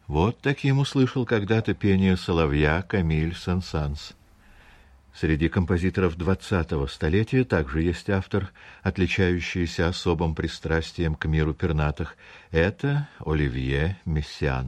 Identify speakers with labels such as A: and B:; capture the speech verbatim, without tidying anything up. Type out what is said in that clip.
A: Вот таким услышал когда-то пение соловья Камиль Сен-Санс. Среди композиторов двадцатого столетия также есть автор, отличающийся особым пристрастием к миру пернатых. Это Оливье Мессиан.